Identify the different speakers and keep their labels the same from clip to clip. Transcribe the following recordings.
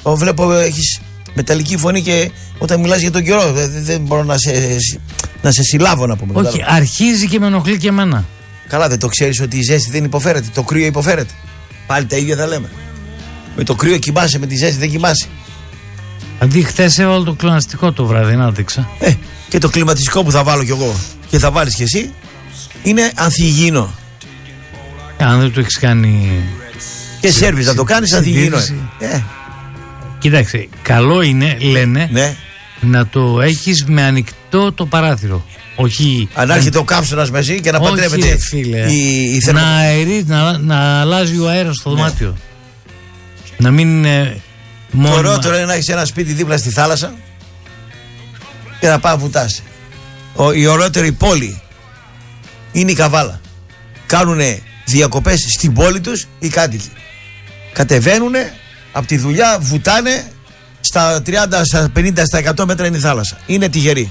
Speaker 1: Βλέπω έχεις μεταλλική φωνή και όταν μιλάς για τον καιρό δεν μπορώ να σε συλλάβω, να πούμε.
Speaker 2: Όχι, αρχίζει και με ενοχλεί και εμένα.
Speaker 1: Καλά, δεν το ξέρεις ότι η ζέστη δεν υποφέρεται, το κρύο υποφέρεται. Πάλι τα ίδια θα λέμε. Με το κρύο κοιμάσαι, με τη ζέστη δεν κοιμάσαι.
Speaker 2: Αντί χθες έβαλα το κλιματιστικό το βράδυ, να δείξα.
Speaker 1: Και το κλιματιστικό που θα βάλω κι εγώ και θα βάλεις κι εσύ είναι ανθυγιεινό.
Speaker 2: Αν δεν το έχεις κάνει.
Speaker 1: Και σέρβις να το κάνεις ανθυγιεινό.
Speaker 2: Κοίταξε, καλό είναι, λένε,
Speaker 1: ναι,
Speaker 2: να το έχεις με ανοιχτό το παράθυρο. Όχι.
Speaker 1: Αν έρχεται ο κάψονας μαζί και να παντρεύεται η
Speaker 2: να αλλάζει ο αέρας στο δωμάτιο. Να μην είναι μόνο.
Speaker 1: Το ωραιότερο είναι να έχεις ένα σπίτι δίπλα στη θάλασσα και να πάει να βουτάς. Η ωραιότερη πόλη είναι η Καβάλα. Κάνουνε διακοπές στην πόλη τους οι κάτοικοι. Κατεβαίνουνε από τη δουλειά, βουτάνε, στα 30, στα 50, στα 100 μέτρα είναι η θάλασσα. Είναι τυχεροί.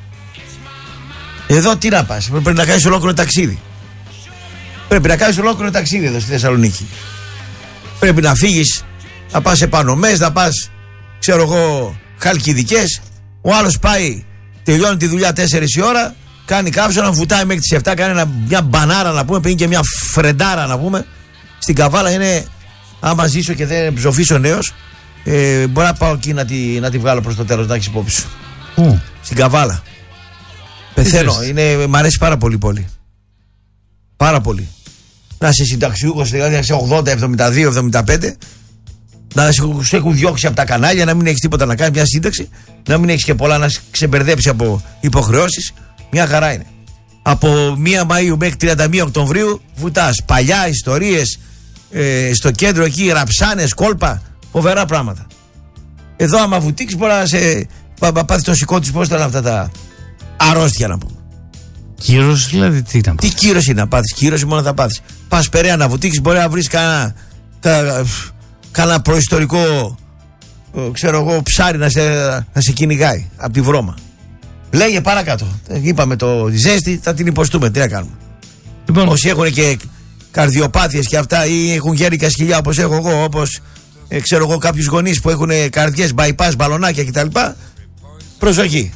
Speaker 1: Εδώ τι να πας, πρέπει να κάνεις ολόκληρο ταξίδι. Πρέπει να κάνεις ολόκληρο ταξίδι εδώ στη Θεσσαλονίκη. Πρέπει να φύγεις, να πας επανομές, να πας, ξέρω εγώ, Χαλκιδικές. Ο άλλος πάει, τελειώνει τη δουλειά 4 η ώρα, κάνει κάψονα, βουτάει μέχρι τις 7, κάνει μια μπανάρα να πούμε, παίρνει και μια φρεντάρα να πούμε. Στην Καβάλα είναι, άμα ζήσω και δεν ψοφήσω νέος, μπορώ να πάω εκεί να τη βγάλω προς το τέλος, να έχεις υπόψη σου. Στην Καβάλα. Πεθαίνω, μ' αρέσει πάρα πολύ η πόλη. Πάρα πολύ. Να είσαι συνταξιούχος, δηλαδή να είσαι 80, 72, 75, να σου έχουν διώξει από τα κανάλια, να μην έχεις τίποτα να κάνεις, μια σύνταξη, να μην έχεις και πολλά να ξεμπερδέψει από υποχρεώσεις. Μια χαρά είναι. Από 1 Μαΐου μέχρι 31 Οκτωβρίου βουτάς. Παλιά, ιστορίες, στο κέντρο εκεί, ραψάνες, κόλπα, φοβερά πράγματα. Εδώ άμα βουτήξεις μπορεί να σε πάθεις το σηκώ της, πώς ήταν αυτά τα αρρώστια να πούμε.
Speaker 2: Κύρωση δηλαδή τι ήταν.
Speaker 1: Τι κύρωση να πάθεις, κύρωση μόνο θα πάθεις. Πας Περαία να βουτήξεις, μπορεί να βρεις κανένα προϊστορικό, ξέρω εγώ, ψάρι να σε κυνηγάει από τη βρώμα. Λέγε παρακάτω. Είπαμε τη ζέστη, θα την υποστούμε. Τι να κάνουμε. Λοιπόν, όσοι έχουν και καρδιοπάθειες και αυτά ή έχουν γέρικα σκυλιά όπως έχω εγώ, όπως ξέρω εγώ κάποιους γονείς που έχουν καρδιές, bypass, μπαλονάκια κτλ. Προσοχή.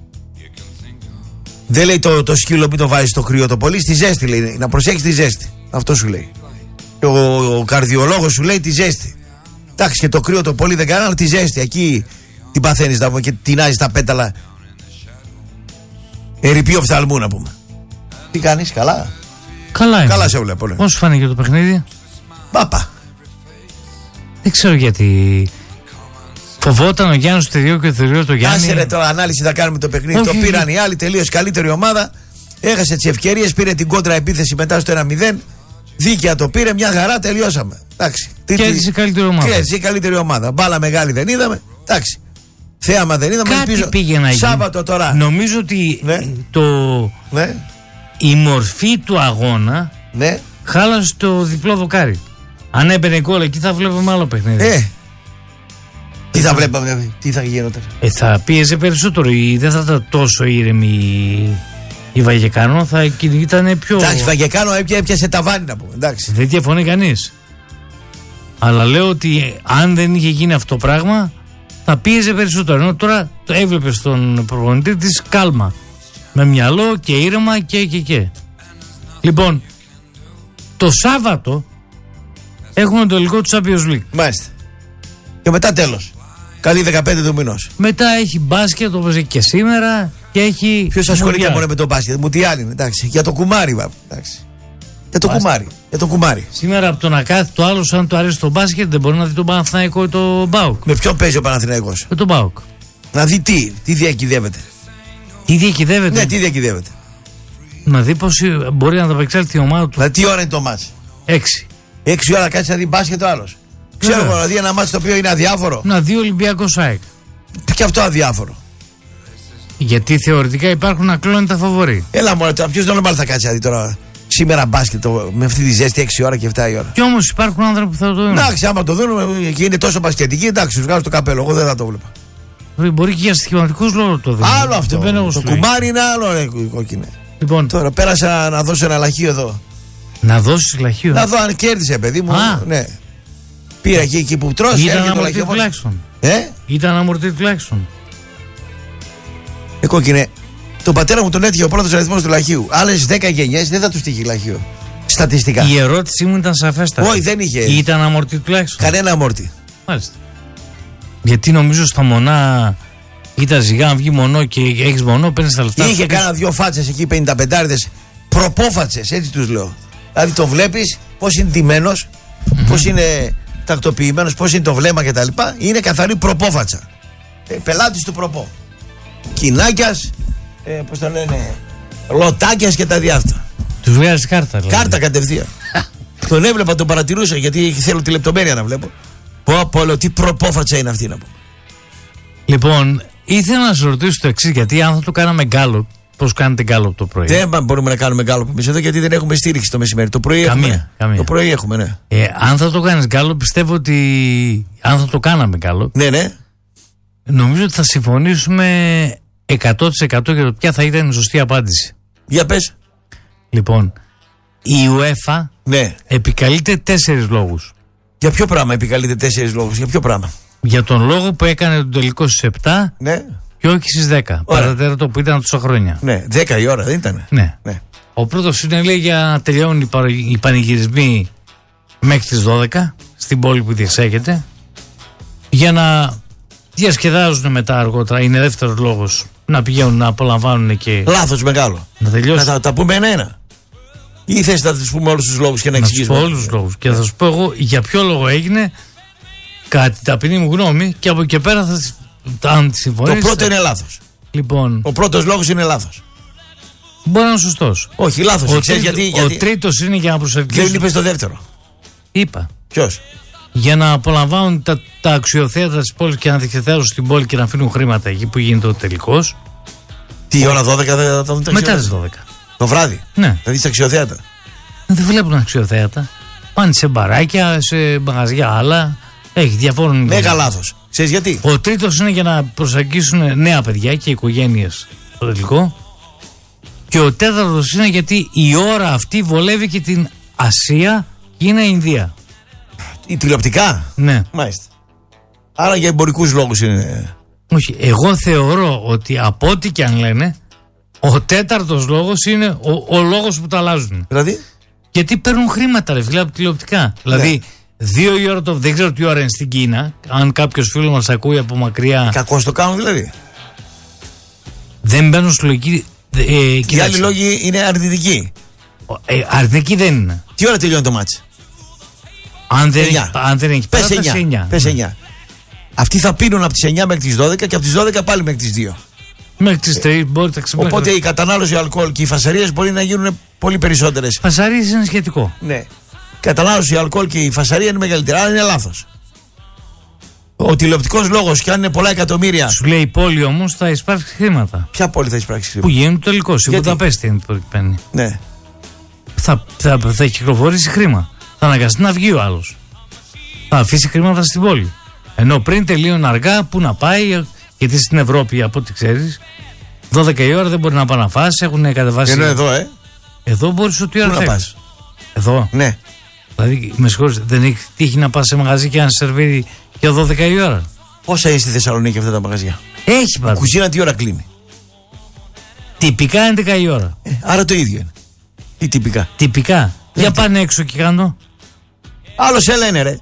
Speaker 1: Δεν λέει το σκύλο μην το βάζεις στο κρύο το πολύ, στη ζέστη λέει. Να προσέχεις τη ζέστη. Αυτό σου λέει. Ο καρδιολόγος σου λέει τη ζέστη. Εντάξει, και το κρύο το πολύ δεν κάνει, αλλά τη ζέστη. Εκεί την παθαίνεις να πούμε και τεινάζεις τα πέταλα. Ερειπείο φθαλμού να πούμε. Τι κάνεις, καλά.
Speaker 2: Καλά είναι.
Speaker 1: Καλά σε βλέπω.
Speaker 2: Πώς σου φάνηκε το παιχνίδι?
Speaker 1: Πάπα.
Speaker 2: Δεν ξέρω γιατί. Φοβόταν ο Γιάννης το δύο και το δύο το Γιάννη.
Speaker 1: Άσε ρε τώρα, ανάλυση θα κάνουμε το παιχνίδι. Το πήραν οι άλλοι, τελείως καλύτερη ομάδα. Έχασε τις ευκαιρίες, πήρε την κόντρα επίθεση μετά στο 1-0. Δίκαια το πήρε, μια χαρά, τελειώσαμε. Εντάξει.
Speaker 2: Κέρδισε η καλύτερη ομάδα.
Speaker 1: Κέρδισε η καλύτερη ομάδα. Μπάλα μεγάλη δεν είδαμε. Εντάξει. Θέαμα δεν είδαμε.
Speaker 2: Κάτι πήγε να γίνει.
Speaker 1: Σάββατο τώρα.
Speaker 2: Νομίζω ότι η μορφή του αγώνα χάλασε το διπλό δοκάρι. Αν έμπαινε γκολ εκεί θα βλέπαμε άλλο παιχνίδι.
Speaker 1: Τι θα βλέπαμε, τι θα γινόταν.
Speaker 2: Θα πίεζε περισσότερο, δεν θα ήταν τόσο ήρεμη η Βαγεκάνο, θα ήταν πιο.
Speaker 1: Εντάξει, η Βαγεκάνο έπιασε ταβάνι να πούμε. Εντάξει.
Speaker 2: Δεν διαφωνεί κανείς. Αλλά λέω ότι αν δεν είχε γίνει αυτό το πράγμα, θα πίεζε περισσότερο. Ενώ τώρα το έβλεπε στον προπονητή της κάλμα. Με μυαλό και ήρεμα και. Λοιπόν, το Σάββατο έχουμε το τελικό του Champions League.
Speaker 1: Μάλιστα. Και μετά τέλος. Καλή 15 του μηνός.
Speaker 2: Μετά έχει μπάσκετ όπως έχει και σήμερα και έχει.
Speaker 1: Ποιος ασχολείται μόνο με το μπάσκετ? Μουτιάλιν, εντάξει. Για το κουμάρι, εντάξει. Για το κουμάρι.
Speaker 2: Σήμερα από το να κάθει το άλλο, αν του αρέσει το μπάσκετ, δεν μπορεί να δει τον Παναθηναϊκό ή τον ΠΑΟΚ.
Speaker 1: Με ποιον παίζει ο Παναθηναϊκός?
Speaker 2: Με τον ΠΑΟΚ.
Speaker 1: Να δει τι διακυδεύεται.
Speaker 2: Τι διακυδεύεται?
Speaker 1: Ναι, τι διακυδεύεται.
Speaker 2: Να δει πώς μπορεί να τα απεξέλθει η ομάδα του.
Speaker 1: Δηλαδή, τι ώρα είναι το μάτς?
Speaker 2: 6
Speaker 1: ώρα κάτσε να δει μπάσκετ ο άλλος. Ξέρω εγώ, να δει ένα μάτς το οποίο είναι αδιάφορο.
Speaker 2: Να δει Ολυμπιακός ΑΕΚ.
Speaker 1: Και αυτό αδιάφορο.
Speaker 2: Γιατί θεωρητικά υπάρχουν ακλόνητα φαβορί.
Speaker 1: Έλα μόνο τώρα, ποιος νόμιμα θα κάτσει να δει τώρα σήμερα μπάσκετ με αυτή τη ζέστη 6 ώρα και 7 η ώρα.
Speaker 2: Κι όμως υπάρχουν άνθρωποι που θα το δουν.
Speaker 1: Εντάξει, άμα το δουν και είναι τόσο μπασκετική, εντάξει, σου βγάζω το καπέλο. Εγώ δεν θα το βλέπα.
Speaker 2: Μπορεί και για στοιχηματικούς λόγους το δουν.
Speaker 1: Άλλο αυτό. Το κουμάρι είναι άλλο, κόκκινε.
Speaker 2: Λοιπόν,
Speaker 1: τώρα πέρασα να δώσω ένα λαχείο εδώ.
Speaker 2: Να δώσεις λαχείο?
Speaker 1: Να δω αν κέρδισε, παιδί μου. Ναι. Πήρα εκεί που τρώσει.
Speaker 2: Ήταν αμορτή τουλάχιστον. Ήταν αμορτή τουλάχιστον.
Speaker 1: Κόκκινε. Τον πατέρα μου τον έτυχε ο πρώτος αριθμός του λαχείου. Άλλες 10 γενιές δεν θα του τύχει λαχείο. Στατιστικά.
Speaker 2: Η ερώτησή μου ήταν σαφέστατη.
Speaker 1: Όχι, δεν είχε.
Speaker 2: Ήταν αμορτή τουλάχιστον.
Speaker 1: Κανένα αμόρτη.
Speaker 2: Μάλιστα. Γιατί νομίζω στα μονά ήταν ζυγά, αν βγει μονό και έχεις μονό, παίρνεις τα λεφτά.
Speaker 1: Είχε κάνα 2 φάτσες εκεί, 55άριδες. Προπόφατσες, έτσι τους λέω. Δηλαδή το βλέπεις πώς είναι ντυμένος, πώς είναι τακτοποιημένος, πώς είναι το βλέμμα κτλ. Είναι καθαρή προπόφατσα. Πελάτης του προπό. Κοινάκιας, πώς το λένε, λοτάκιας και τα διάφτα.
Speaker 2: Τους βγάζει κάρτα. Δηλαδή.
Speaker 1: Κάρτα κατευθείαν. Τον έβλεπα, τον παρατηρούσα γιατί θέλω τη λεπτομέρεια να βλέπω. Πω, λέω, τι προπόφατσα είναι αυτή να πω.
Speaker 2: Λοιπόν, ήθελα να σου ρωτήσω το εξής, γιατί αν θα το κάναμε γκάλοπ, πώς κάνετε γκάλοπ το πρωί?
Speaker 1: Δεν μπορούμε να κάνουμε γκάλοπ εμείς εδώ γιατί δεν έχουμε στήριξη το μεσημέρι. Το πρωί
Speaker 2: καμία.
Speaker 1: Το πρωί έχουμε, ναι.
Speaker 2: Αν θα το κάνεις γκάλοπ, πιστεύω ότι. Αν θα το κάναμε γκάλοπ.
Speaker 1: Ναι.
Speaker 2: Νομίζω ότι θα συμφωνήσουμε 100% για το ποια θα ήταν η σωστή απάντηση.
Speaker 1: Για πες.
Speaker 2: Λοιπόν, η UEFA επικαλείται 4 λόγους.
Speaker 1: Για ποιο πράγμα επικαλείται 4 λόγους, για ποιο πράγμα?
Speaker 2: Για τον λόγο που έκανε τον τελικό στις 7 και όχι στις 10. Παρατέταρτο που ήταν τόσα χρόνια.
Speaker 1: Ναι, 10 η ώρα δεν ήταν.
Speaker 2: Ναι. Ο πρώτος είναι, λέει, για να τελειώνουν οι πανηγυρισμοί μέχρι τις 12 στην πόλη που διεξάγεται, για να διασκεδάζουν μετά αργότερα. Είναι δεύτερος λόγος, να πηγαίνουν να απολαμβάνουν και.
Speaker 1: Λάθος μεγάλο.
Speaker 2: Να τελειώσουν.
Speaker 1: Θα τα πούμε ένα-ένα. Ή θες να τους πούμε όλους τους λόγους και να εξηγήσουμε?
Speaker 2: Όλους τους λόγους. Και θα σου πω εγώ για ποιο λόγο έγινε, κατά την ταπεινή μου γνώμη, και από εκεί πέρα αν συμφωνείς.
Speaker 1: Το πρώτο είναι λάθος.
Speaker 2: Λοιπόν.
Speaker 1: Ο πρώτος λόγος είναι λάθος.
Speaker 2: Μπορεί να είναι σωστός.
Speaker 1: Όχι, λάθος.
Speaker 2: Ο τρίτος είναι για να προσελκύσουν.
Speaker 1: Δεν είπες το δεύτερο?
Speaker 2: Είπα.
Speaker 1: Ποιος?
Speaker 2: Για να απολαμβάνουν τα αξιοθέατα της πόλης και να διεξετάζουν στην πόλη και να αφήνουν χρήματα εκεί που γίνεται ο τελικός.
Speaker 1: Τι ώρα 12 θα δουν τα
Speaker 2: μετά τις 12.
Speaker 1: Το βράδυ.
Speaker 2: Ναι.
Speaker 1: Θα δεις τα αξιοθέατα.
Speaker 2: Δεν βλέπουν αξιοθέατα. Πάνε σε μπαράκια, σε μαγαζιά άλλα. Έχει διαφόρων.
Speaker 1: Μέγα λάθος. Ξέρεις γιατί?
Speaker 2: Ο τρίτος είναι για να προσαγγίσουν νέα παιδιά και οικογένειες στο τελικό. Και ο τέταρτος είναι γιατί η ώρα αυτή βολεύει και την Ασία και είναι Ινδία.
Speaker 1: Η τηλεοπτικά.
Speaker 2: Ναι.
Speaker 1: Μάλιστα. Άρα για εμπορικούς λόγους είναι.
Speaker 2: Όχι. Εγώ θεωρώ ότι από ό,τι και αν λένε, ο τέταρτος λόγος είναι ο λόγος που τα αλλάζουν.
Speaker 1: Δηλαδή? Γιατί
Speaker 2: παίρνουν χρήματα, ρε φίλε, από τηλεοπτικά. Δηλαδή, 2 η ώρα δεν ξέρω τι ώρα είναι στην Κίνα. Αν κάποιος φίλος μας ακούει από μακριά.
Speaker 1: Κακώς το κάνουν δηλαδή.
Speaker 2: Δεν μπαίνουν στη λογική.
Speaker 1: Οι άλλοι λόγοι είναι αρνητικοί.
Speaker 2: Αρνητικοί δεν είναι.
Speaker 1: Τι ώρα τελειώνει το μάτς?
Speaker 2: Αν δεν έχει
Speaker 1: πες 9. Πες 9. Αυτοί θα πίνουν από τις 9 μέχρι τις 12 και από τις 12 πάλι μέχρι τις 2.
Speaker 2: Μέχρι τις 3 μπορεί να ξεπεράσει.
Speaker 1: Οπότε η κατανάλωση αλκοόλ και οι φασαρίες μπορεί να γίνουν πολύ περισσότερες.
Speaker 2: Φασαρίες είναι σχετικό.
Speaker 1: Ναι. Η κατανάλωση αλκοόλ και η φασαρία είναι μεγαλύτερη. Άρα είναι λάθος. Ο τηλεοπτικός λόγος, και αν είναι πολλά εκατομμύρια.
Speaker 2: Σου λέει η πόλη όμως θα εισπράξει χρήματα.
Speaker 1: Ποια πόλη θα εισπράξει χρήματα?
Speaker 2: Που γίνεται το τελικό. Στη Βουδαπέστη είναι που παίρνει.
Speaker 1: Ναι.
Speaker 2: Θα κυκλοφορήσει χρήμα. Θα αναγκαστεί να βγει ο άλλος. Θα αφήσει χρήματα στην πόλη. Ενώ πριν τελείωνε αργά, πού να πάει, γιατί στην Ευρώπη, από ό,τι ξέρεις, 12 η ώρα δεν μπορεί να πάει να φάσει, έχουν κατεβάσει.
Speaker 1: Ενώ εδώ,
Speaker 2: Εδώ μπορείς ό,τι ώρα
Speaker 1: θέλεις. Πού να πας?
Speaker 2: Εδώ.
Speaker 1: Ναι.
Speaker 2: Δηλαδή, με συγχωρείς, δεν έχει τύχει να πας σε μαγαζί και να σερβίρει για 12 η ώρα.
Speaker 1: Πόσα είναι στη Θεσσαλονίκη αυτά τα μαγαζιά?
Speaker 2: Έχει πάντα.
Speaker 1: Η κουζίνα τι ώρα κλείνει?
Speaker 2: Τυπικά 11 η ώρα.
Speaker 1: Άρα το ίδιο είναι. Ή τυπικά?
Speaker 2: Τυπικά. Για πάνε έξω και κάνω.
Speaker 1: Άλλος έλενε ρε.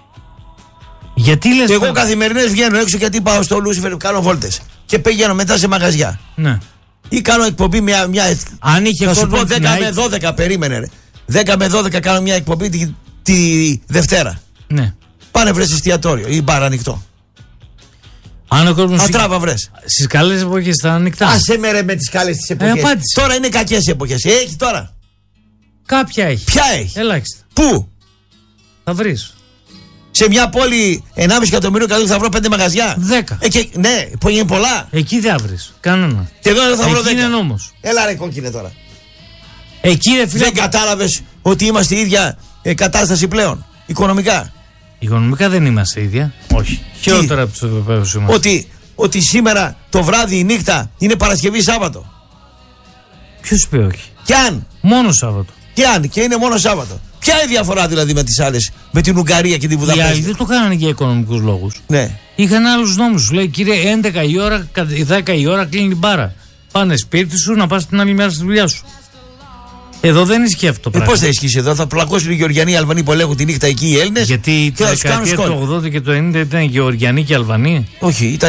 Speaker 2: Γιατί λες?
Speaker 1: Εγώ καθημερινές βγαίνω έξω γιατί πάω στο Λούσιφερ, κάνω βόλτες. Και πηγαίνω μετά σε μαγαζιά.
Speaker 2: Ναι.
Speaker 1: Ή κάνω εκπομπή μια.
Speaker 2: Αν είχε
Speaker 1: θα σου πω 10 με 12, περίμενε ρε. 10 με 12 κάνω μια εκπομπή τη Δευτέρα.
Speaker 2: Ναι.
Speaker 1: Πάνε βρες εστιατόριο ή μπαρ ανοιχτό.
Speaker 2: Αν ο κόσμος.
Speaker 1: Ατράβα βρες.
Speaker 2: Στις καλές εποχές ήταν ανοιχτά.
Speaker 1: Άσε με ρε με τις καλές τις εποχές. Τώρα είναι κακές εποχές. Έχει τώρα.
Speaker 2: Κάποια έχει.
Speaker 1: Ποια έχει?
Speaker 2: Ελάχιστα.
Speaker 1: Πού?
Speaker 2: Θα βρεις.
Speaker 1: Σε μια πόλη 1,5 εκατομμύριο κατοίκους θα βρω 5 μαγαζιά.
Speaker 2: 10.
Speaker 1: Ναι, που είναι πολλά.
Speaker 2: Εκεί δεν θα βρεις. Κανένα.
Speaker 1: Και εδώ δεν θα βρω 10.
Speaker 2: Εκεί είναι νόμος.
Speaker 1: Έλα ρε κόκκινε τώρα.
Speaker 2: Εκεί ρε φίλε.
Speaker 1: Δεν κατάλαβες ότι είμαστε η ίδια κατάσταση πλέον. Οικονομικά.
Speaker 2: Οικονομικά δεν είμαστε ίδια. Όχι. Χειρότερα από τους Ευρωπαίους είμαστε.
Speaker 1: Ότι σήμερα το βράδυ η νύχτα είναι Παρασκευή Σάββατο.
Speaker 2: Ποιος είπε όχι?
Speaker 1: Κι αν.
Speaker 2: Μόνο Σάββατο.
Speaker 1: Και αν και είναι μόνο Σάββατο. Ποια είναι η διαφορά δηλαδή με τις άλλες, με την Ουγγαρία και την Βουδαπέστη?
Speaker 2: Οι άλλοι δεν το κάνανε για οικονομικούς λόγους.
Speaker 1: Ναι.
Speaker 2: Είχαν άλλους νόμους. Σου λέει, κύριε, 11 η ώρα, 10 η ώρα κλείνει την μπάρα. Πάνε σπίτι σου να πας την άλλη μέρα στη δουλειά σου. Εδώ δεν ισχύει αυτό το πράγμα.
Speaker 1: Πώς θα ισχύσει εδώ? Θα πλακώσουν οι Γεωργιανοί, οι Αλβανοί που ελέγχουν τη νύχτα εκεί οι Έλληνες.
Speaker 2: Γιατί τη δεκαετία του 80 και του 90 ήταν Γεωργιανοί και Αλβανοί.
Speaker 1: Όχι, ήταν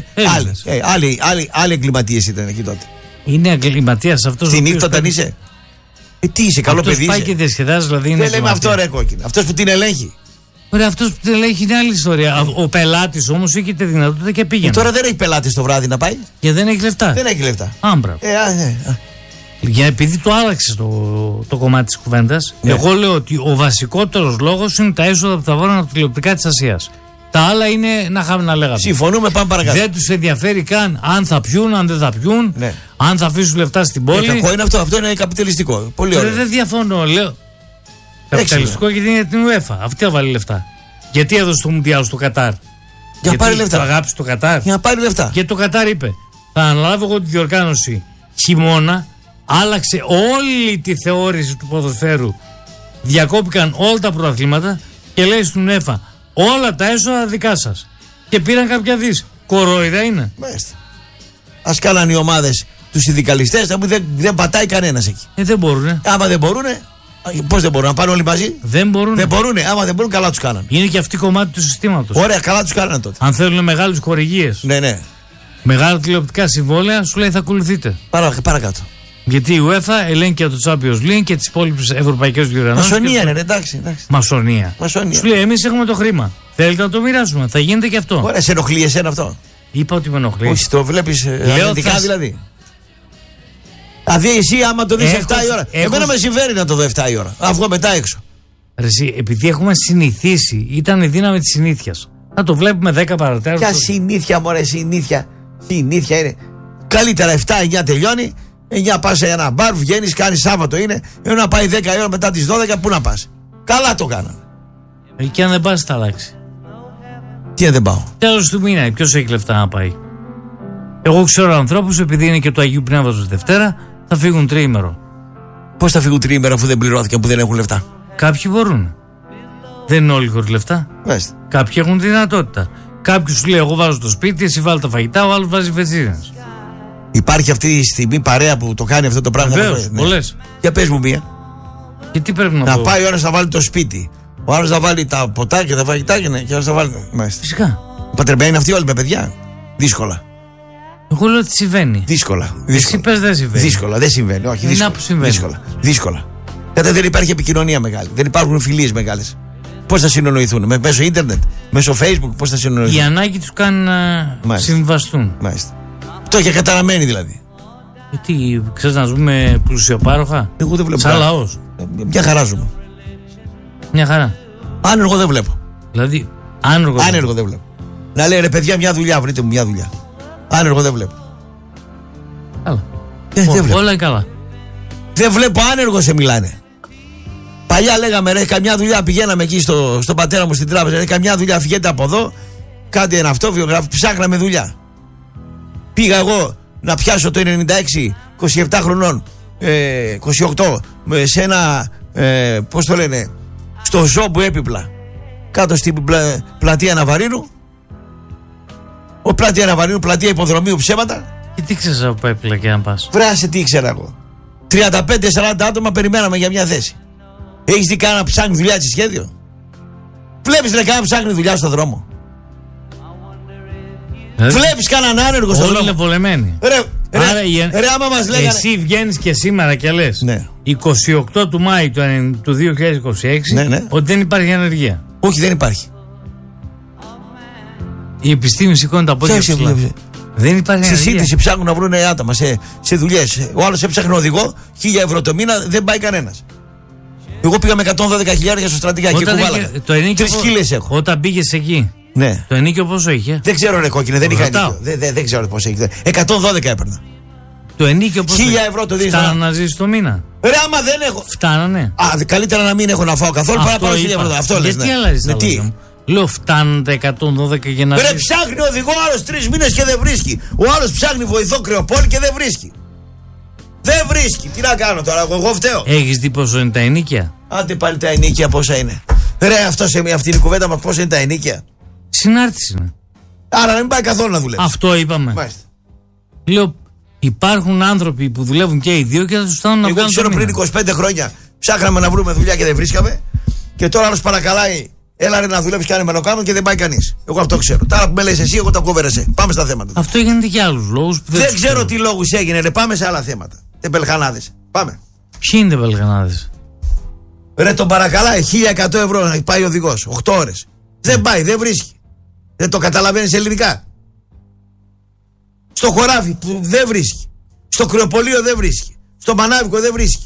Speaker 1: άλλοι εγκληματίες ήταν εκεί τότε.
Speaker 2: Είναι εγκληματίας αυτός.
Speaker 1: Στη νύχτα όταν είσαι. Τι είσαι, καλό παιδί.
Speaker 2: Πάει και διασκεδάζει, δηλαδή είναι.
Speaker 1: Δεν λέμε αυτό, ρε κόκκινο. Αυτός που την ελέγχει.
Speaker 2: Ωραία, αυτός που την ελέγχει είναι άλλη ιστορία. Ο πελάτης όμως είχε τη δυνατότητα και πήγαινε.
Speaker 1: Τώρα δεν έχει πελάτης το βράδυ να πάει.
Speaker 2: Και δεν έχει λεφτά.
Speaker 1: Δεν έχει λεφτά.
Speaker 2: Άμπρα. Για επειδή το άλλαξε το κομμάτι της κουβέντας, εγώ λέω ότι ο βασικότερος λόγος είναι τα έσοδα που θα βάλουν από τα τηλεοπτικά της Ασίας. Τα άλλα είναι να χάμε να λέγαμε.
Speaker 1: Συμφωνούμε, πάμε παρακάτω.
Speaker 2: Δεν τους ενδιαφέρει καν αν θα πιούν, αν δεν θα πιούν, αν θα αφήσουν λεφτά στην πόλη.
Speaker 1: Κακό είναι αυτό, αυτό είναι καπιταλιστικό. Πολύ ωραίο.
Speaker 2: Δεν διαφωνώ, λέω. Καπιταλιστικό γιατί είναι την UEFA. Αυτή θα βάλει λεφτά. Γιατί έδωσε το Μουντιάλ στο Κατάρ?
Speaker 1: Για να πάρει λεφτά.
Speaker 2: Το αγάπησε το Κατάρ.
Speaker 1: Για να πάρει λεφτά.
Speaker 2: Και το Κατάρ είπε: θα αναλάβω εγώ τη διοργάνωση χειμώνα. Άλλαξε όλη τη θεώρηση του ποδοσφαίρου. Διακόπηκαν όλα τα πρωταθλήματα και λέει στην UEFA: όλα τα έσοδα δικά σας. Και πήραν κάποια δις. Κορόιδα είναι.
Speaker 1: Μάλιστα. Ας κάναν οι ομάδες τους συνδικαλιστές, θα μου δεν πατάει κανένας εκεί.
Speaker 2: Δεν μπορούνε.
Speaker 1: Άμα δεν μπορούνε, πώς δεν μπορούν να πάνε όλοι μαζί?
Speaker 2: Δεν μπορούνε.
Speaker 1: Δεν μπορούνε. Άμα δεν μπορούν, καλά τους κάναν.
Speaker 2: Είναι και αυτή κομμάτι του συστήματος.
Speaker 1: Ωραία, καλά τους κάναν τότε.
Speaker 2: Αν θέλουν μεγάλες χορηγίες,
Speaker 1: ναι.
Speaker 2: μεγάλα τηλεοπτικά συμβόλαια, σου λέει θα ακολουθείτε.
Speaker 1: Παρακάτω.
Speaker 2: Γιατί η UEFA ελέγχει και το Champions League και τις υπόλοιπες ευρωπαϊκές διοργανώσεις.
Speaker 1: Μασονία είναι, εντάξει.
Speaker 2: Μασονία. Σου λέει εμείς έχουμε το χρήμα. Θέλετε να το μοιράσουμε. Θα γίνεται και αυτό.
Speaker 1: Ωραία, σε ενοχλεί εσένα αυτό?
Speaker 2: Είπα ότι με ενοχλεί.
Speaker 1: Όχι, το βλέπεις αρνητικά δηλαδή. Δηλαδή εσύ άμα το δεις 7 η ώρα. Εμένα με συμφέρει να το δω 7 η ώρα. Να βγω μετά έξω.
Speaker 2: Ρε εσύ, επειδή έχουμε συνηθίσει, ήταν η δύναμη της συνήθειας. Να το βλέπουμε 10 παρατέρους.
Speaker 1: Ποια συνήθεια, μωρέ, συνήθεια. Συνήθεια είναι. Καλύτερα 7-9 τελειώνει. 9 πας σε ένα μπαρ, βγαίνεις, κάνεις Σάββατο είναι. Ενώ να πάει 10 η ώρα μετά τις 12, πού να πας? Καλά το κάνανε.
Speaker 2: Και αν δεν πας, θα αλλάξει.
Speaker 1: Τι αν δεν πάω?
Speaker 2: Τέλος του μήνα, ποιος έχει λεφτά να πάει? Εγώ ξέρω ανθρώπους, επειδή είναι και του Αγίου Πνεύματος Δευτέρα, θα φύγουν τριήμερο.
Speaker 1: Πώς θα φύγουν τριήμερο αφού δεν πληρώθηκαν, που δεν έχουν λεφτά?
Speaker 2: Κάποιοι μπορούν. Δεν είναι όλοι χωρίς λεφτά.
Speaker 1: Μάλιστα.
Speaker 2: Κάποιοι έχουν τη δυνατότητα. Κάποιος σου λέει: εγώ βάζω το σπίτι, εσύ βάλει τα φαγητά, ο άλλος βάζει βενζίνες.
Speaker 1: Υπάρχει αυτή τη στιγμή παρέα που το κάνει αυτό το πράγμα?
Speaker 2: Βεβαίως, πολλές.
Speaker 1: Για πες μου μία.
Speaker 2: Και τι πρέπει να
Speaker 1: πω?
Speaker 2: Να
Speaker 1: πάει ο άλλος να βάλει το σπίτι, ο άλλος να βάλει τα ποτά και τα φαγητά και ο άλλος να βάλει. Μάλιστα.
Speaker 2: Φυσικά.
Speaker 1: Παντρεμένοι είναι αυτοί όλοι με παιδιά? Δύσκολα.
Speaker 2: Εγώ λέω ότι συμβαίνει.
Speaker 1: Δύσκολα.
Speaker 2: Εσύ πες δεν συμβαίνει.
Speaker 1: Δύσκολα, δεν συμβαίνει. Όχι, δύσκολα. Γιατί δεν υπάρχει επικοινωνία μεγάλη. Δεν υπάρχουν φιλίες μεγάλες. Πώς θα συνονοηθούν? Μέσω ίντερνετ, μέσω Facebook, πώς θα συνονοηθούν?
Speaker 2: Η ανάγκη τους κάνει να συμβαστούν.
Speaker 1: Μάλιστα. Αυτό και καταραμένοι δηλαδή.
Speaker 2: Γιατί ξέρεις να ζούμε πλουσιοπάροχα?
Speaker 1: Εγώ δεν βλέπω.
Speaker 2: Σαν λαός.
Speaker 1: Μια χαρά ζούμε.
Speaker 2: Μια χαρά.
Speaker 1: Άνεργο δεν βλέπω.
Speaker 2: Δηλαδή,
Speaker 1: άνεργο δεν βλέπω. Να λέει ρε παιδιά, μια δουλειά, βρείτε μου μια δουλειά. Άνεργο δεν βλέπω.
Speaker 2: Καλά. Όλα είναι καλά.
Speaker 1: Δεν βλέπω άνεργο, σε μιλάνε. Παλιά λέγαμε ρε, καμιά δουλειά, πηγαίναμε εκεί στον πατέρα μου στην τράπεζα. Ρε, καμιά δουλειά, φυγαίνετε από εδώ, κάντε ένα αυτό, βιογράφη, ψάχναμε δουλειά. Πήγα εγώ να πιάσω το 96, 27 χρονών, 28, σε ένα, πώς το λένε, στο ζώο που έπιπλα, κάτω στην πλατεία Ναβαρίνου. Ο πλατεία Ναβαρίνου, πλατεία υποδρομίου, ψέματα.
Speaker 2: Και τι ξέρεις από έπιπλα και αν πας?
Speaker 1: Βράσε τι ήξερα εγώ. 35-40 άτομα περιμέναμε για μια θέση. Έχεις δει κανένα ψάχνει δουλειά σε σχέδιο? Βλέπεις ρε κανένα ψάχνει δουλειά στον δρόμο? Βλέπεις κανέναν άνεργο στον δρόμο?
Speaker 2: Όλοι είναι βολεμένοι.
Speaker 1: Ρε άμα μας λέγανε...
Speaker 2: Εσύ βγαίνεις και σήμερα και λες 28 του Μάη του 2026 ότι δεν υπάρχει ανεργία.
Speaker 1: Όχι, δεν υπάρχει.
Speaker 2: Η επιστήμη σηκώνει τα πόδια ψηλά. Δεν υπάρχει
Speaker 1: στη σύντηση ψάχνουν να βρουν άτομα σε δουλειές. Ο άλλος έψαχνε οδηγό, 1.000 ευρώ το μήνα, δεν πάει κανένας. Εγώ πήγα με 112.000 στο στρατηγάκι και κουβάλαγα. 3 χίλιες έχω.
Speaker 2: Όταν πήγες εκεί,
Speaker 1: ναι.
Speaker 2: Το ενίκιο πόσο είχε?
Speaker 1: Δεν ξέρω ρε κόκκινε, δεν είχα ενίκιο. Δεν ξέρω πόσο είχε. 112 έπαιρνα.
Speaker 2: Το ενίκιο πόσο?
Speaker 1: 1.000 ευρώ το δίνεις.
Speaker 2: Φτάνανε να ζήσεις το μήνα?
Speaker 1: Ρε άμα δεν έχω.
Speaker 2: Φτάνανε.
Speaker 1: Καλύτερα να μην έχω να φάω καθόλου παρά να πάρω 1.000 ευρώ. Αυτό λες.
Speaker 2: Γιατί αλλάζεις τα λόγια μου? Λέω φτάνουν τα 112 για να...
Speaker 1: Ρε ψάχνει οδηγό άλλος 3 μήνες και δεν βρίσκει. Ο άλλος ψάχνει βοηθό κρεοπόλη και δεν βρίσκει. Δεν βρίσκει. Τι να κάνω τώρα, εγώ φταίω.
Speaker 2: Έχεις δει πόσο είναι τα ενίκια?
Speaker 1: Άντε πάλι τα ενίκια πόσα είναι. Ρε, αυτό σε αυτή είναι η κουβέντα μας, πόσα είναι τα ενίκια.
Speaker 2: Συνάρτηση είναι.
Speaker 1: Άρα να μην πάει καθόλου να δουλεύει.
Speaker 2: Αυτό είπαμε.
Speaker 1: Μάλιστα.
Speaker 2: Λέω, υπάρχουν άνθρωποι που δουλεύουν και οι δύο και θα τους φτάνουν να βγάλουν.
Speaker 1: Εγώ ξέρω πριν 25 χρόνια ψάχναμε να βρούμε δουλειά και δεν βρίσκαμε. Και τώρα άλλος παρακαλάει, έλα ρε να δουλεύεις κάνει μενοκάμιο και δεν πάει κανείς. Εγώ αυτό ξέρω. Τώρα που με λες εσύ, εγώ τα κόβερεσαι. Πάμε στα θέματα.
Speaker 2: Αυτό γίνεται για άλλους λόγους.
Speaker 1: Δεν ξέρω τι λόγους έγινε, ρε. Πάμε σε άλλα θέματα. Τεμπελχανάδες. Πάμε.
Speaker 2: Ποιοι είναι τεμπελχανάδες?
Speaker 1: Ρε, τον παρακαλάει 1.100 ευρώ να πάει οδηγός. 8 ώρες. Δεν πάει, δεν βρίσκει. Δεν το καταλαβαίνεις ελληνικά. Στο χωράφι που δεν βρίσκει. Στο κρεοπολείο δεν βρίσκει. Στο μανάβικο δεν βρίσκει.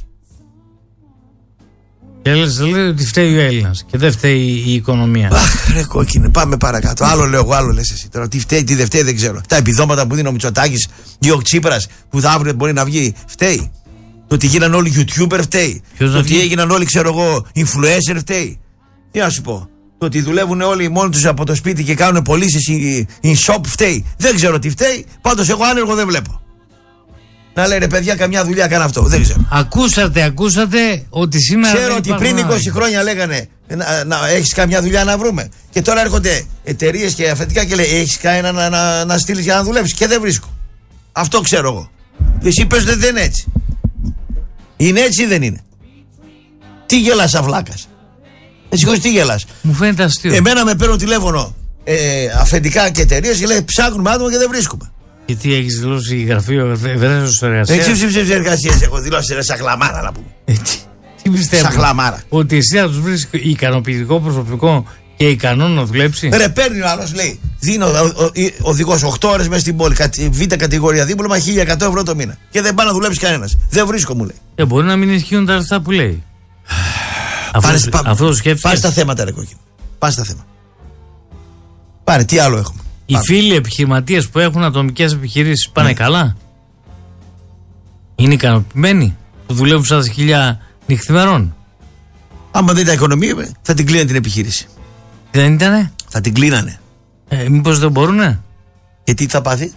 Speaker 2: Και λέει ότι φταίει ο Έλληνας και δεν φταίει η οικονομία.
Speaker 1: Αχ, ρε κόκκινε, πάμε παρακάτω. Άλλο λέω εγώ, άλλο λες εσύ. Τώρα τι φταίει, τι δεν φταίει, δεν ξέρω. Τα επιδόματα που δίνει ο Μητσοτάκης ή ο Τσίπρας που θα αύριο μπορεί να βγει, φταίει. Το ότι γίναν όλοι YouTuber φταίει. Το ότι έγιναν όλοι, ξέρω εγώ, influencer φταίει. Τι να σου πω. Το ότι δουλεύουν όλοι μόνοι τους από το σπίτι και κάνουν πωλήσεις in shop φταίει. Δεν ξέρω τι φταίει. Πάντως εγώ άνεργο δεν βλέπω. Να λέει ρε παιδιά, καμιά δουλειά κάνω αυτό. Δεν ξέρω.
Speaker 2: Ακούσατε ότι σήμερα.
Speaker 1: Ξέρω ότι πριν 20 χρόνια λέγανε να έχεις καμιά δουλειά να βρούμε. Και τώρα έρχονται εταιρείες και αφεντικά και λέει έχεις κανένα να στείλεις για να δουλεύεις. Και δεν βρίσκω. Αυτό ξέρω εγώ. Και εσύ πες ότι δεν είναι έτσι. Είναι έτσι ή δεν είναι? Τι γελάς αυλάκας? Έτσι τι γελάς?
Speaker 2: Μου φαίνεται αστείο.
Speaker 1: Εμένα με παίρνουν τηλέφωνο αφεντικά και εταιρείες και λέει ψάχνουμε άτομα και δεν βρίσκουμε.
Speaker 2: Και τι έχεις δηλώσει γραφείο εργασίας?
Speaker 1: Έτσι εργασίες έχω δηλώσει ρε σαχλαμάρα να πούμε.
Speaker 2: Τι πιστεύω?
Speaker 1: Σαχλαμάρα.
Speaker 2: Ότι εσύ θα τους βρεις ικανοποιητικό προσωπικό και ικανό να δουλέψει?
Speaker 1: Ρε παίρνει ο άλλος λέει δίνω οδηγός 8 ώρες μέσα στην πόλη β' κατηγορία δίπλωμα 1.100 ευρώ το μήνα. Και δεν πάει να δουλέψει κανένας. Δεν βρίσκω μου λέει.
Speaker 2: Μπορεί να μην ισχύουν τα λεφτά που λέει. Αυτό το σκέφτηκες?
Speaker 1: Πάνε στα θέματα ρε κόκκινο. Πάνε στα θέματα. Πάρε τι άλλο έχουμε.
Speaker 2: Οι φίλοι επιχειρηματίες που έχουν ατομικές επιχειρήσεις πάνε καλά? Είναι ικανοποιημένοι που δουλεύουν σαν 1.000 νυχθημερών?
Speaker 1: Άμα δεν ήταν οικονομία θα την κλείνανε την επιχείρηση.
Speaker 2: Δεν ήτανε?
Speaker 1: Θα την κλείνανε.
Speaker 2: Μήπως δεν μπορούνε?
Speaker 1: Γιατί θα πάθει?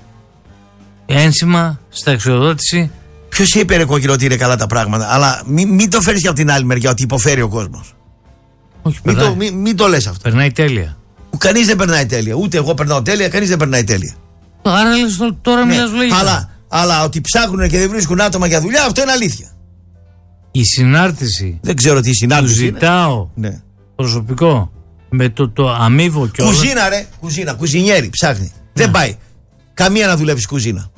Speaker 2: Ένσημα, σταξιοδότηση.
Speaker 1: Ποιος είπε ρε κόκκινο ότι είναι καλά τα πράγματα? Αλλά μην το φέρεις και από την άλλη μεριά ότι υποφέρει ο κόσμος.
Speaker 2: Όχι,
Speaker 1: μην το λες αυτό.
Speaker 2: Περνάει τέλεια.
Speaker 1: Κανείς δεν περνάει τέλεια. Ούτε εγώ περνάω τέλεια, κανείς δεν περνάει τέλεια.
Speaker 2: Άρα λες τώρα μιλάς λογικά.
Speaker 1: Αλλά ότι ψάχνουν και δεν βρίσκουν άτομα για δουλειά, αυτό είναι αλήθεια.
Speaker 2: Η συνάρτηση.
Speaker 1: Δεν ξέρω τι συνάρτηση.
Speaker 2: Του ζητάω προσωπικό με το αμίβο και όλα.
Speaker 1: Κουζίνα ρε, κουζινιέρι ψάχνει. Δεν πάει. Καμία να δουλεύει κουζίνα.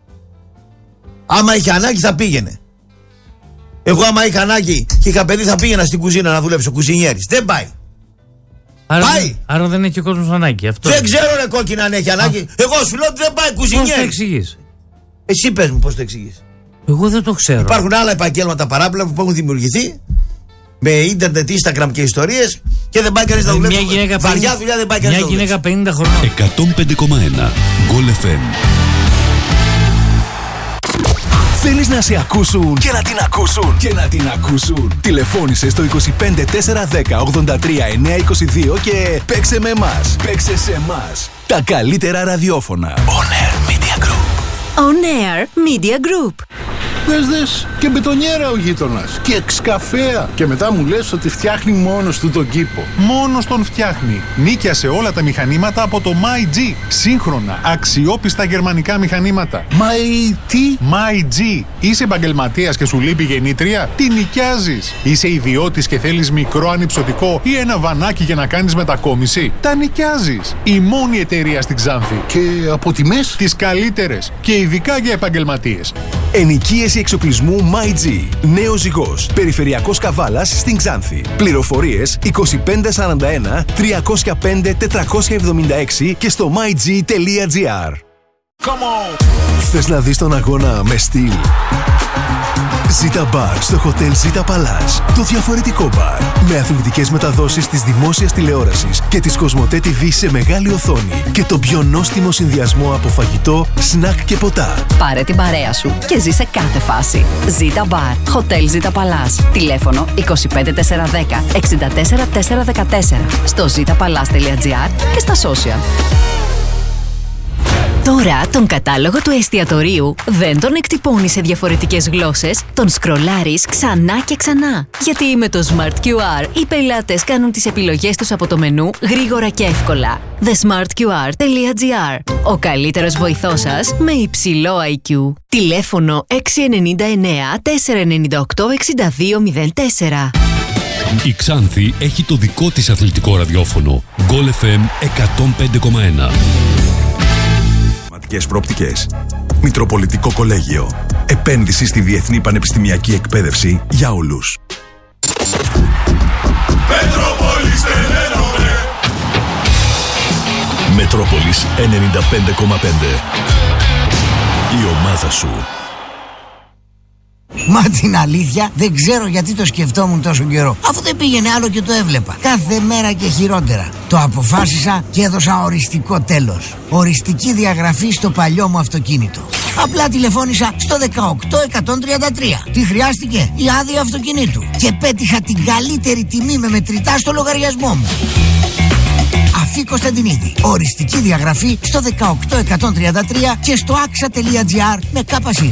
Speaker 1: Άμα είχε ανάγκη θα πήγαινε. Εγώ άμα είχα ανάγκη και είχα παιδί θα πήγαινα στην κουζίνα να δουλέψω κουζινιέρις. Δεν πάει.
Speaker 2: Άρα δεν έχει ο κόσμος ανάγκη. Αυτό
Speaker 1: δεν ξέρω ρε κόκκινα αν έχει ανάγκη. Εγώ σου λέω ότι δεν πάει κουζινιέρις.
Speaker 2: Πώς το εξηγείς?
Speaker 1: Εσύ πες μου πώς το εξηγείς.
Speaker 2: Εγώ δεν το ξέρω.
Speaker 1: Υπάρχουν άλλα επαγγέλματα παράπλευρα που έχουν δημιουργηθεί με ίντερνετ, Instagram και ιστορίες και δεν πάει κανείς να δουλεύει. Βαριά δουλειά δεν πάει κανείς να δουλεύει.
Speaker 2: Μια γυναίκα 50 χρονών.
Speaker 3: 105,1 Goal FM. Θέλεις να σε ακούσουν και να την ακούσουν και να την ακούσουν? Τηλεφώνησε στο 25 410 83 922 και παίξε με εμάς. Παίξε σε εμάς. Τα καλύτερα ραδιόφωνα. On Air Media Group.
Speaker 4: On Air Media Group.
Speaker 5: Δες και μπετονιέρα ο γείτονας και εξκαφέα. Και μετά μου λες ότι φτιάχνει μόνος του τον κήπο.
Speaker 6: Μόνος τον φτιάχνει. Νίκιασε όλα τα μηχανήματα από το MyG. Σύγχρονα, αξιόπιστα γερμανικά μηχανήματα.
Speaker 5: Τι?
Speaker 6: MyG. Είσαι επαγγελματίας και σου λείπει γεννήτρια? Τι νοικιάζεις? Είσαι ιδιώτης και θέλεις μικρό ανυψωτικό ή ένα βανάκι για να κάνεις μετακόμιση? Τα νοικιάζεις. Η μόνη εταιρεία στην Ξάνθη.
Speaker 5: Και από τιμές?
Speaker 6: Τις καλύτερες και ειδικά για επαγγελματίες.
Speaker 3: Ενοικίαση εξοπλισμού MyG. Νέος Ζυγός. Περιφερειακός Καβάλας στην Ξάνθη. Πληροφορίες 2541 305 476 και στο myg.gr. Θες να δεις τον αγώνα με στυλ? Ζήτα Μπαρ στο Hotel Zita Palace. Το διαφορετικό μπαρ. Με αθλητικές μεταδόσεις της δημόσιας τηλεόρασης και της Κοσμοτέ TV σε μεγάλη οθόνη. Και το πιο νόστιμο συνδυασμό από φαγητό, σνακ και ποτά.
Speaker 4: Πάρε την παρέα σου και ζει σε κάθε φάση. Zita Bar. Hotel Zita Palace. Τηλέφωνο 25 410 64 414. Στο zitapalace.gr και στα social. Τώρα τον κατάλογο του εστιατορίου δεν τον εκτυπώνεις σε διαφορετικές γλώσσες, τον σκρολάρεις ξανά και ξανά. Γιατί με το Smart QR οι πελάτες κάνουν τις επιλογές τους από το μενού γρήγορα και εύκολα. thesmartqr.gr. Ο καλύτερος βοηθός σας με υψηλό IQ. Τηλέφωνο 699 498 6204.
Speaker 7: Η Ξάνθη έχει το δικό της αθλητικό ραδιόφωνο. Goal FM 105,1.
Speaker 3: Προοπτικές. Μητροπολιτικό Κολέγιο. Επένδυση στη διεθνή πανεπιστημιακή εκπαίδευση για όλους. Μετρόπολης 95,5. Η ομάδα σου.
Speaker 8: Μα την αλήθεια δεν ξέρω γιατί το σκεφτόμουν τόσο καιρό. Αφού δεν πήγαινε άλλο και το έβλεπα. Κάθε μέρα και χειρότερα. Το αποφάσισα και έδωσα οριστικό τέλος. Οριστική διαγραφή στο παλιό μου αυτοκίνητο. Απλά τηλεφώνησα στο 18133. Τι χρειάστηκε? Η άδεια αυτοκινήτου. Και πέτυχα την καλύτερη τιμή με μετρητά στο λογαριασμό μου. Αφή Κωνσταντινίδη. Οριστική διαγραφή στο 18133 και στο axa.gr με ΚΣ.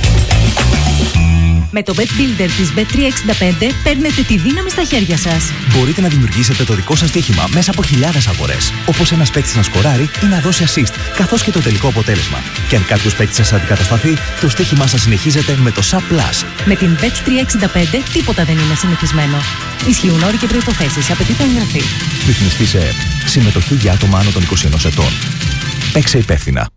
Speaker 9: Με το Bet Builder της Bet365 παίρνετε τη δύναμη στα χέρια σας.
Speaker 10: Μπορείτε να δημιουργήσετε το δικό σας στοίχημα μέσα από χιλιάδες αγορές. Όπως ένας παίκτης να σκοράρει ή να δώσει assist, καθώς και το τελικό αποτέλεσμα. Και αν κάποιος παίκτης σας αντικατασταθεί, το στοίχημά σας συνεχίζεται με το SAP+.
Speaker 9: Με την Bet365 τίποτα δεν είναι συνηθισμένο. Ισχύουν όροι και προϋποθέσεις. Απαιτείται εγγραφή.
Speaker 10: Ρυθμιστή σε ΕΕΠ. Συμμετοχή για άτομα άνω των 21 ετών. Παίξε υπεύθυνα.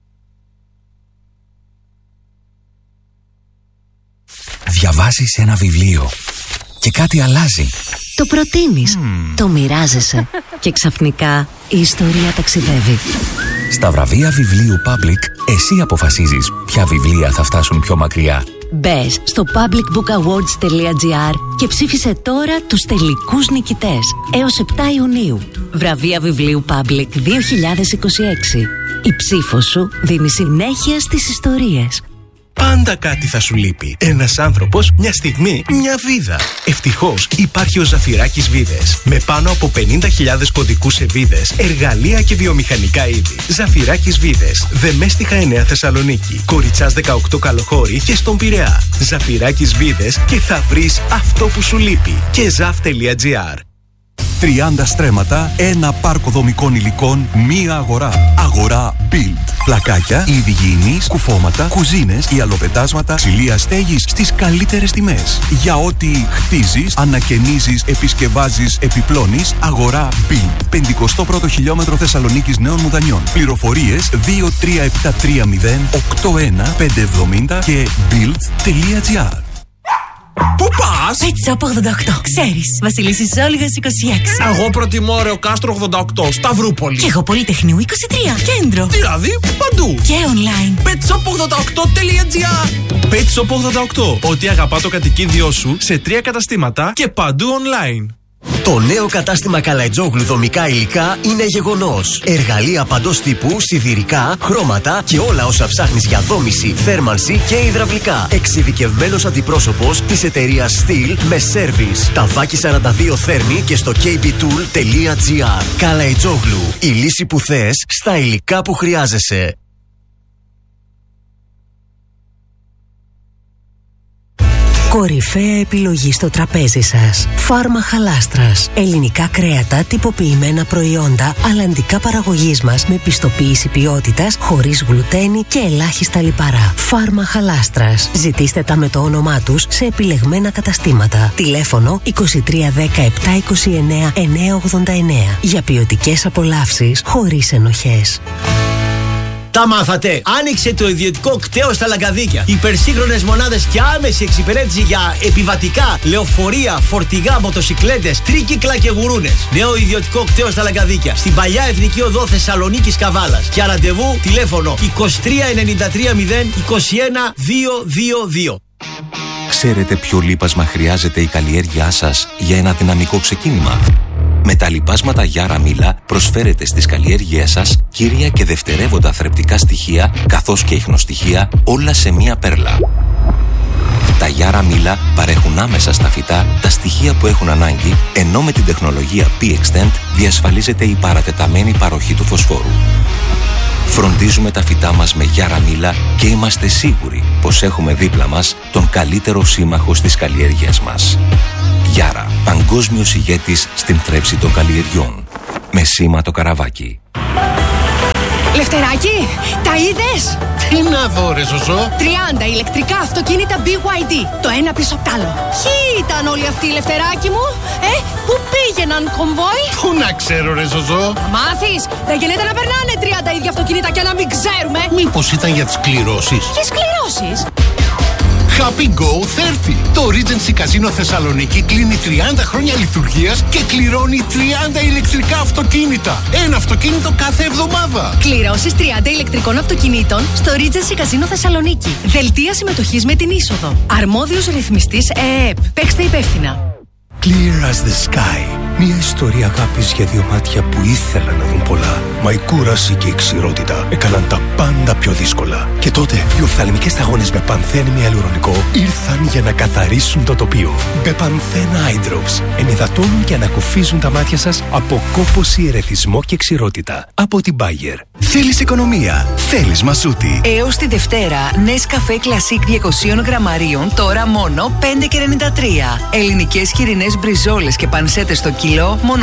Speaker 11: Διαβάζεις ένα βιβλίο και κάτι αλλάζει.
Speaker 12: Το προτείνεις, το μοιράζεσαι και ξαφνικά η ιστορία ταξιδεύει.
Speaker 11: Στα βραβεία βιβλίου Public, εσύ αποφασίζεις ποια βιβλία θα φτάσουν πιο μακριά.
Speaker 12: Μπες στο publicbookawards.gr και ψήφισε τώρα τους τελικούς νικητές έως 7 Ιουνίου. Βραβεία βιβλίου Public 2026. Η ψήφος σου δίνει συνέχεια στις ιστορίες.
Speaker 13: Πάντα κάτι θα σου λείπει. Ένας άνθρωπος, μια στιγμή, μια βίδα. Ευτυχώς υπάρχει ο Ζαφυράκης Βίδες. Με πάνω από 50.000 κωδικούς σε βίδες, εργαλεία και βιομηχανικά είδη. Ζαφυράκης Βίδες. Δεμέστιχα 9 Θεσσαλονίκη. Κοριτσάς 18 Καλοχώρη και στον Πειραιά. Ζαφυράκης Βίδες και θα βρεις αυτό που σου λείπει. Και zaf.gr.
Speaker 3: 30 στρέμματα, ένα πάρκο δομικών υλικών, μία αγορά. Αγορά Build. Πλακάκια, είδη υγιεινής, κουφώματα, κουζίνες, ιαλοπετάσματα, ξυλία στέγης στις καλύτερες τιμές. Για ό,τι χτίζεις, ανακαινίζεις, επισκευάζεις, επιπλώνεις, αγορά Build. 51ο χιλιόμετρο Θεσσαλονίκης Νέων Μουδανιών. Πληροφορίες 23730 81570 και build.gr.
Speaker 14: Πού πας?
Speaker 9: Pet Shop 88. Ξέρεις, Βασιλίσσης Όλγας 26.
Speaker 14: Εγώ προτιμώ Ρεοκάστρο 88, Σταυρούπολη.
Speaker 9: Και εγώ Πολυτεχνείου 23, κέντρο.
Speaker 14: Δηλαδή παντού.
Speaker 9: Και online.
Speaker 14: petshop88.gr.
Speaker 13: Pet Shop 88. Ό,τι αγαπά το κατοικίδιό σου σε 3 καταστήματα και παντού online.
Speaker 15: Το νέο κατάστημα Καλαϊτζόγλου δομικά υλικά είναι γεγονός. Εργαλεία παντός τύπου, σιδηρικά, χρώματα και όλα όσα ψάχνεις για δόμηση, θέρμανση και υδραυλικά. Εξειδικευμένος αντιπρόσωπος της εταιρείας Steel με σέρβις. Ταβάκι 42 θέρμη και στο kbtool.gr. Καλαϊτζόγλου. Η λύση που θες στα υλικά που χρειάζεσαι.
Speaker 12: Κορυφαία επιλογή στο τραπέζι σας. Φάρμα Χαλάστρας. Ελληνικά κρέατα, τυποποιημένα προϊόντα, αλλαντικά παραγωγής μας με πιστοποίηση ποιότητας, χωρίς γλουτένι και ελάχιστα λιπαρά. Φάρμα Χαλάστρας. Ζητήστε τα με το όνομά τους σε επιλεγμένα καταστήματα. Τηλέφωνο 2310 729 989. Για ποιοτικές απολαύσεις χωρίς ενοχές.
Speaker 16: Τα μάθατε! Άνοιξε το ιδιωτικό κτέο στα Λαγκαδίκια. Υπερσύγχρονες μονάδες και άμεση εξυπηρέτηση για επιβατικά, λεωφορεία, φορτηγά, μοτοσικλέτες, τρίκυκλα και γουρούνες. Νέο ιδιωτικό κτέο στα Λαγκαδίκια. Στην παλιά Εθνική Οδό Θεσσαλονίκης Καβάλας. Για ραντεβού τηλέφωνο 23 93 0 21 222.
Speaker 11: Ξέρετε ποιο λίπασμα χρειάζεται η καλλιέργειά σας για ένα δυναμικό ξεκίνημα? Με τα λιπάσματα Γιάρα Μίλα προσφέρετε στις καλλιέργειές σας κύρια και δευτερεύοντα θρεπτικά στοιχεία καθώς και ιχνοστοιχεία όλα σε μία πέρλα. Τα Γιάρα Μίλα παρέχουν άμεσα στα φυτά τα στοιχεία που έχουν ανάγκη, ενώ με την τεχνολογία P-Extend διασφαλίζεται η παρατεταμένη παροχή του φωσφόρου. Φροντίζουμε τα φυτά μας με Γιάρα Μίλα και είμαστε σίγουροι πως έχουμε δίπλα μας τον καλύτερο σύμμαχο στις καλλιέργειές μας. Γιάρα, παγκόσμιος ηγέτης στην θρέψη των καλλιεργιών. Με σήμα το καραβάκι.
Speaker 17: Λευτεράκι, τα είδες?
Speaker 5: Τι να δω ρε Ζωζό?
Speaker 17: 30 ηλεκτρικά αυτοκίνητα BYD, το ένα πίσω απ' τ' άλλο. Ποιοι ήταν όλοι αυτοί, Λευτεράκι μου? Πού πήγαιναν, κομβόι?
Speaker 5: Πού να ξέρω ρε Ζωζό?
Speaker 17: Θα μάθεις, δεν γίνεται να περνάνε 30 ίδια αυτοκίνητα και να μην ξέρουμε.
Speaker 5: Μήπως ήταν για τις κληρώσεις?
Speaker 17: Ποιες κληρώσεις?
Speaker 5: Happy Go 30. Το Regency Casino Θεσσαλονίκη κλείνει 30 χρόνια λειτουργίας και κληρώνει 30 ηλεκτρικά αυτοκίνητα. Ένα αυτοκίνητο κάθε εβδομάδα.
Speaker 17: Κληρώσεις 30 ηλεκτρικών αυτοκινήτων στο Regency Casino Θεσσαλονίκη. Δελτία συμμετοχής με την είσοδο. Αρμόδιος ρυθμιστής ΕΕΠ. Παίξτε υπεύθυνα.
Speaker 18: Clear as the sky. Μια ιστορία αγάπης για δύο μάτια που ήθελαν να δουν πολλά. Μα η κούραση και η ξηρότητα έκαναν τα πάντα πιο δύσκολα. Και τότε οι οφθαλμικές σταγόνες με πανθένη αλουρονικό ήρθαν για να καθαρίσουν το τοπίο. Μπεπανθένα Eye Drops ενυδατώνουν και ανακουφίζουν τα μάτια σας από κόπωση, ερεθισμό και ξηρότητα. Από την Bayer.
Speaker 19: Θέλεις οικονομία, θέλεις Μασούτη.
Speaker 20: Έως τη Δευτέρα, Nescafé Classic 200 γραμμαρίων, τώρα μόνο 5,93. Ελληνικές χοιρινές μπριζόλες και πανσέτες στο κιλό, μόνο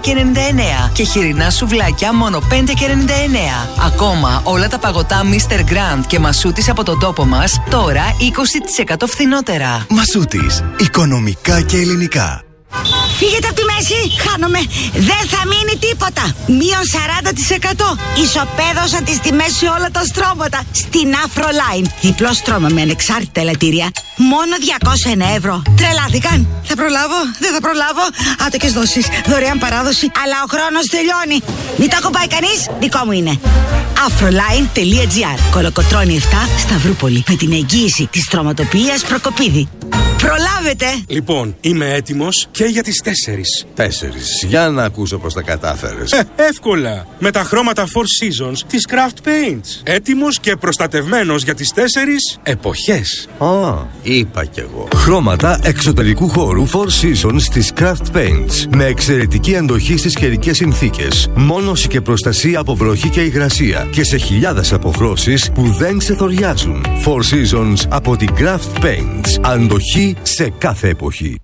Speaker 20: 4,99. Και χοιρινά σουβλάκια, μόνο 5,99. Ακόμα όλα τα παγωτά Mr. Grand και Μασούτης από τον τόπο μας, τώρα 20% φθηνότερα.
Speaker 19: Μασούτης, οικονομικά και ελληνικά.
Speaker 21: Φύγετε από τη μέση, χάνομαι. Δεν θα μείνει τίποτα. Μείον 40%. Ισοπαίδωσα τις τιμές σε όλα τα στρώματα. Στην Afroline. Διπλό στρώμα με ανεξάρτητα ελαττήρια. Μόνο 201 ευρώ. Τρελάθηκαν. Θα προλάβω, δεν θα προλάβω. Άτοκες δόσεις, δωρεάν παράδοση. Αλλά ο χρόνος τελειώνει. Μην το ακουμπάει κανείς, δικό μου είναι. Afroline.gr. Κολοκοτρώνη 7, Σταυρούπολη. Με την εγγύηση της στρωματοποιίας Προκοπίδη. Προλάβετε!
Speaker 22: Λοιπόν, είμαι έτοιμος και για τις 4.
Speaker 23: 4. Για να ακούσω πως τα κατάφερες.
Speaker 22: Εύκολα. Με τα χρώματα 4 Seasons της Craft Paints. Έτοιμος και προστατευμένος για τις 4 εποχές.
Speaker 23: Είπα κι εγώ. Χρώματα εξωτερικού χώρου 4 Seasons της Craft Paints. Με εξαιρετική αντοχή στις καιρικές συνθήκες. Μόνωση και προστασία από βροχή και υγρασία. Και σε χιλιάδες αποχρώσεις που δεν ξεθοριάζουν. 4 Seasons από την Craft Paints. Αντοχή σε κάθε εποχή.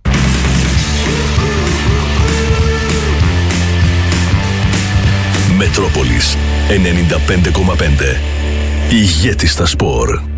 Speaker 3: Μετρόπολης 95,5. Ηγέτη στα σπορ.